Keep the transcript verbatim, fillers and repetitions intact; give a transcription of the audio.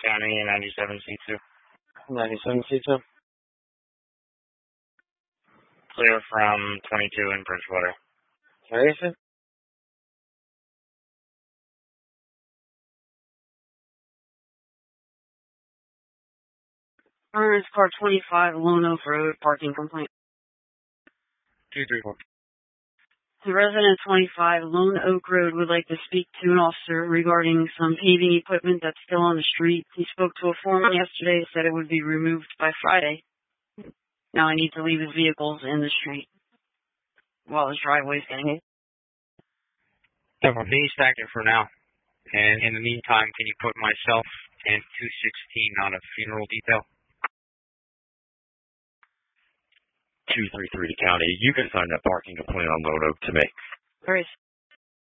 County ninety-seven C two. ninety-seven C two. Clear from twenty-two in Bridgewater. Where is it? Burns, car twenty-five, Lone Oak Road, parking complaint. two three four. The resident twenty-five, Lone Oak Road, would like to speak to an officer regarding some paving equipment that's still on the street. He spoke to a foreman yesterday, said it would be removed by Friday. Now I need to leave his vehicles in the street while his driveway's getting it. He's stacked it for now. And in the meantime, can you put myself and two sixteen on a funeral detail? two three three to county. You can assign that parking complaint on Lone Oak to me. Grace.